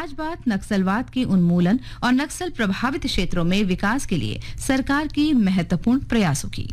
आज बात नक्सलवाद के उन्मूलन और नक्सल प्रभावित क्षेत्रों में विकास के लिए सरकार की महत्वपूर्ण प्रयासों की।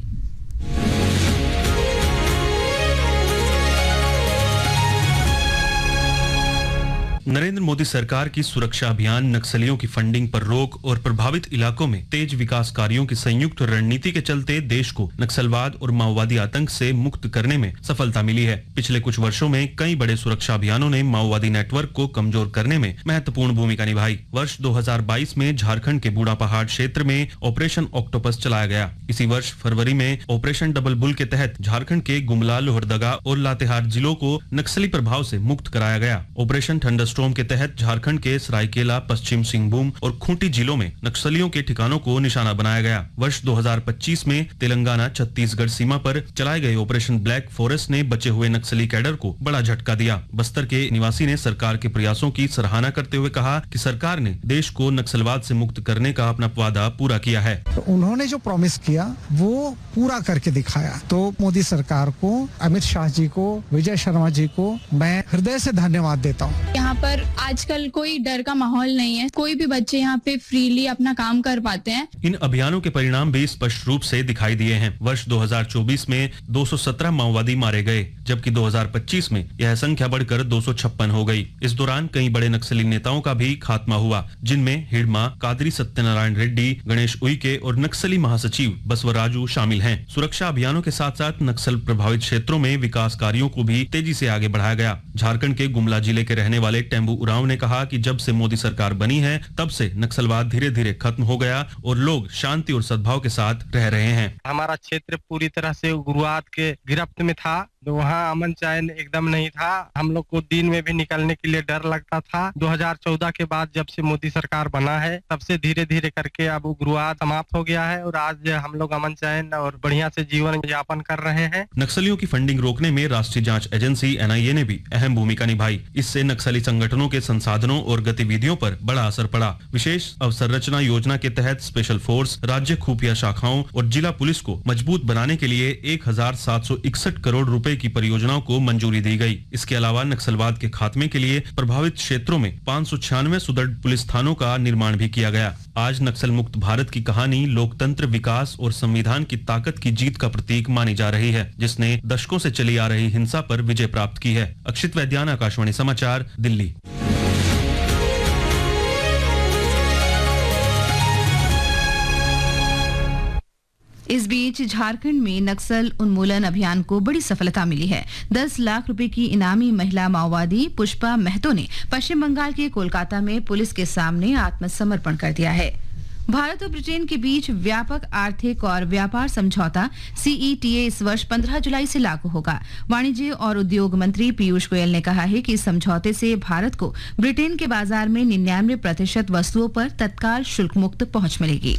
नरेंद्र मोदी सरकार की सुरक्षा अभियान नक्सलियों की फंडिंग पर रोक और प्रभावित इलाकों में तेज विकास कार्यों की संयुक्त रणनीति के चलते देश को नक्सलवाद और माओवादी आतंक से मुक्त करने में सफलता मिली है। पिछले कुछ वर्षों में कई बड़े सुरक्षा अभियानों ने माओवादी नेटवर्क को कमजोर करने में महत्वपूर्ण भूमिका निभाई। वर्ष 2022 में झारखंड के बूढ़ा पहाड़ क्षेत्र में ऑपरेशन ऑक्टोपस चलाया गया। इसी वर्ष फरवरी में ऑपरेशन डबल बुल के तहत झारखंड के गुमला, लोहरदगा और लातेहार जिलों को नक्सली प्रभाव से मुक्त कराया गया। ऑपरेशन थंडरस्टॉर्म के तहत झारखंड के सरायकेला, पश्चिम सिंहभूम और खूंटी जिलों में नक्सलियों के ठिकानों को निशाना बनाया गया। वर्ष 2025 में तेलंगाना छत्तीसगढ़ सीमा पर चलाए गए ऑपरेशन ब्लैक फॉरेस्ट ने बचे हुए नक्सली कैडर को बड़ा झटका दिया। बस्तर के निवासी ने सरकार के प्रयासों की सराहना करते हुए कहा कि सरकार ने देश को नक्सलवाद से मुक्त करने का अपना वादा पूरा किया है। तो उन्होंने जो प्रॉमिस किया वो पूरा करके दिखाया। तो मोदी सरकार को, अमित शाह जी को, विजय शर्मा जी को मैं हृदय से धन्यवाद देता हूँ। यहाँ पर आजकल कोई डर का माहौल नहीं है, कोई भी बच्चे यहाँ पे फ्रीली अपना काम कर पाते हैं। इन अभियानों के परिणाम भी स्पष्ट रूप से दिखाई दिए हैं। वर्ष 2024 में 217 माओवादी मारे गए, जबकि 2025 में यह संख्या बढ़कर 256 हो गई। इस दौरान कई बड़े नक्सली नेताओं का भी खात्मा हुआ, जिनमें हिडमा, कादरी सत्यनारायण रेड्डी, गणेश उइके और नक्सली महासचिव बसवराजू शामिल हैं। सुरक्षा अभियानों के साथ साथ नक्सल प्रभावित क्षेत्रों में विकास कार्यों को भी तेजी से आगे बढ़ाया गया। झारखंड के गुमला जिले के रहने वाले टेम्बू उरांव ने कहा कि जब से मोदी सरकार बनी है तब से नक्सलवाद धीरे धीरे खत्म हो गया और लोग शांति और सद्भाव के साथ रह रहे हैं। हमारा क्षेत्र पूरी तरह से उग्रवाद के गिरफ्त में था, तो वहाँ अमन चैन एकदम नहीं था। हम लोग को दिन में भी निकलने के लिए डर लगता था। 2014 के बाद जब से मोदी सरकार बना है तब से धीरे धीरे करके अब उग्रवाद समाप्त हो गया है और आज हम लोग अमन चैन और बढ़िया से जीवन यापन कर रहे हैं। नक्सलियों की फंडिंग रोकने में राष्ट्रीय जांच एजेंसी NIA ने भी अहम भूमिका निभाई। इससे नक्सली संगठनों के संसाधनों और गतिविधियों पर बड़ा असर पड़ा। विशेष अवसंरचना योजना के तहत स्पेशल फोर्स, राज्य खुफिया शाखाओं और जिला पुलिस को मजबूत बनाने के लिए 1761 करोड़ रुपए की परियोजनाओं को मंजूरी दी गई। इसके अलावा नक्सलवाद के खात्मे के लिए प्रभावित क्षेत्रों में 596 सुदृढ़ पुलिस थानों का निर्माण भी किया गया। आज नक्सल मुक्त भारत की कहानी लोकतंत्र, विकास और संविधान की ताकत की जीत का प्रतीक मानी जा रही है, जिसने दशकों से चली आ रही हिंसा पर विजय प्राप्त की है। अक्षित वैद्यान, आकाशवाणी समाचार, दिल्ली। इस बीच झारखंड में नक्सल उन्मूलन अभियान को बड़ी सफलता मिली है। 10 लाख रुपए की इनामी महिला माओवादी पुष्पा महतो ने पश्चिम बंगाल के कोलकाता में पुलिस के सामने आत्मसमर्पण कर दिया है। भारत और ब्रिटेन के बीच व्यापक आर्थिक और व्यापार समझौता CETA इस वर्ष 15 जुलाई से लागू होगा। वाणिज्य और उद्योग मंत्री पीयूष गोयल ने कहा है कि इस समझौते से भारत को ब्रिटेन के बाजार में 99% वस्तुओं पर तत्काल शुल्क मुक्त पहुंच मिलेगी।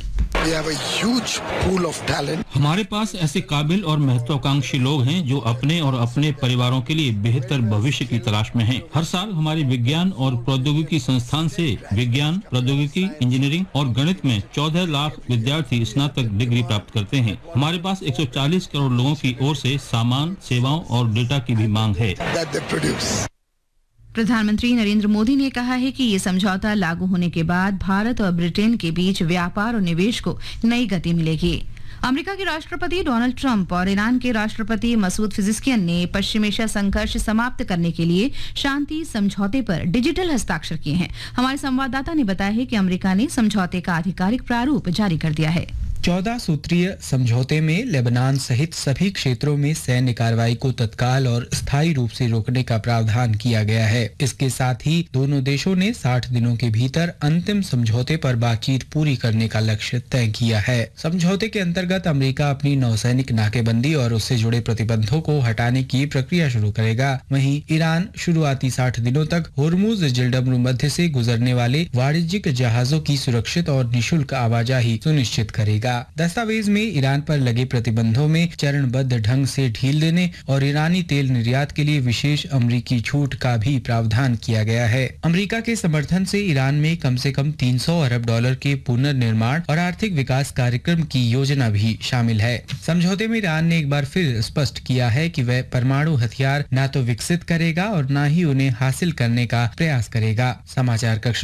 हमारे पास ऐसे काबिल और महत्वाकांक्षी लोग हैं जो अपने और अपने परिवारों के लिए बेहतर भविष्य की तलाश में हैं। हर साल हमारे विज्ञान और प्रौद्योगिकी संस्थान से विज्ञान, प्रौद्योगिकी, इंजीनियरिंग और गणित में 14 लाख विद्यार्थी स्नातक डिग्री प्राप्त करते हैं। हमारे पास 140 करोड़ लोगों की ओर से सामान, सेवाओं और डेटा की भी मांग है। प्रधानमंत्री नरेंद्र मोदी ने कहा है कि ये समझौता लागू होने के बाद भारत और ब्रिटेन के बीच व्यापार और निवेश को नई गति मिलेगी। अमेरिका के राष्ट्रपति डोनाल्ड ट्रंप और ईरान के राष्ट्रपति मसूद पेजेश्कियान ने पश्चिम एशिया संघर्ष समाप्त करने के लिए शांति समझौते पर डिजिटल हस्ताक्षर किए हैं। हमारे संवाददाता ने बताया है कि अमेरिका ने समझौते का आधिकारिक प्रारूप जारी कर दिया है। 14 सूत्रीय समझौते में लेबनान सहित सभी क्षेत्रों में सैन्य कार्रवाई को तत्काल और स्थायी रूप से रोकने का प्रावधान किया गया है। इसके साथ ही दोनों देशों ने 60 दिनों के भीतर अंतिम समझौते पर बातचीत पूरी करने का लक्ष्य तय किया है। समझौते के अंतर्गत अमेरिका अपनी नौसैनिक नाकेबंदी और उससे जुड़े प्रतिबंधों को हटाने की प्रक्रिया शुरू करेगा। वहीं ईरान शुरुआती 60 दिनों तक होर्मुज जलडमरू मध्य से गुजरने वाले वाणिज्यिक जहाजों की सुरक्षित और निःशुल्क आवाजाही सुनिश्चित करेगा। दस्तावेज में ईरान पर लगे प्रतिबंधों में चरणबद्ध ढंग से ढील देने और ईरानी तेल निर्यात के लिए विशेष अमेरिकी छूट का भी प्रावधान किया गया है। अमेरिका के समर्थन से ईरान में कम से कम $300 अरब के पुनर्निर्माण और आर्थिक विकास कार्यक्रम की योजना भी शामिल है। समझौते में ईरान ने एक बार फिर स्पष्ट किया है कि वह परमाणु हथियार न तो विकसित करेगा और न ही उन्हें हासिल करने का प्रयास करेगा। समाचार कक्ष